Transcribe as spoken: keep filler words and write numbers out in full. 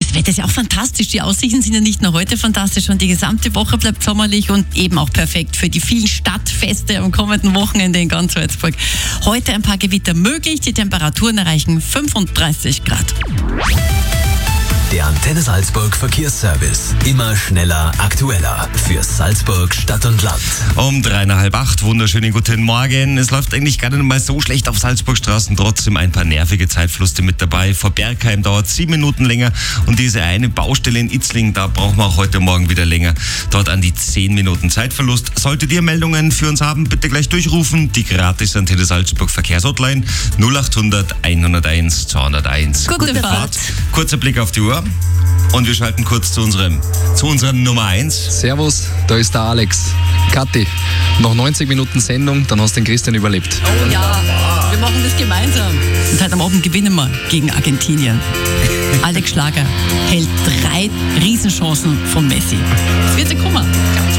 das Wetter ist ja auch fantastisch. Die Aussichten sind ja nicht nur heute fantastisch und die gesamte Woche bleibt sommerlich und eben auch perfekt für die vielen Stadtfeste am kommenden Wochenende in ganz Salzburg. Heute ein paar Gewitter möglich. Die Temperaturen erreichen fünfunddreißig Grad. Der Antenne Salzburg Verkehrsservice. Immer schneller, aktueller. Für Salzburg, Stadt und Land. Um drei nach halb acht, wunderschönen guten Morgen. Es läuft eigentlich gar nicht mal so schlecht auf Salzburgstraßen, trotzdem ein paar nervige Zeitverluste mit dabei. Vor Bergheim dauert sieben Minuten länger und diese eine Baustelle in Itzling, da brauchen wir auch heute Morgen wieder länger. Dort an die zehn Minuten Zeitverlust. Solltet ihr Meldungen für uns haben, bitte gleich durchrufen. Die gratis Antenne Salzburg Verkehrshotline null achthundert, hunderteins, zweihunderteins. Gute Fahrt. Kurzer Blick auf die Uhr. Und wir schalten kurz zu unserem, zu unserer Nummer eins. Servus, da ist der Alex. Kathi, noch neunzig Minuten Sendung, dann hast du den Christian überlebt. Oh ja, wir machen das gemeinsam. Und heute am Abend gewinnen wir gegen Argentinien. Alex Schlager hält drei Riesenchancen von Messi. Es wird ja kommen.